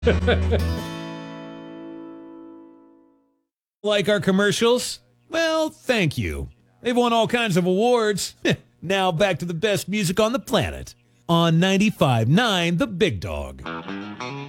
Like our commercials? Well, thank you. They've won all kinds of awards. Now back to the best music on the planet on 95.9 The Big Dog.